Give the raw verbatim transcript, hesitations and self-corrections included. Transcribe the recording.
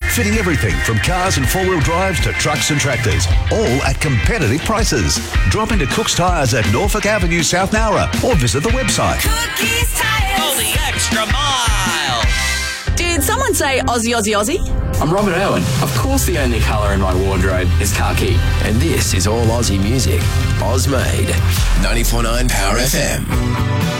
fitting everything from cars and four-wheel drives to trucks and tractors, all at competitive prices. Drop into Cook's Tyres at Norfolk Avenue, South Nowra, or visit the website. Cookies Tyres. Go the extra mile. Did someone say Aussie, Aussie, Aussie? I'm Robert Irwin. Of course the only colour in my wardrobe is khaki. And this is all Aussie music. Oz Made. ninety-four point nine Power F M.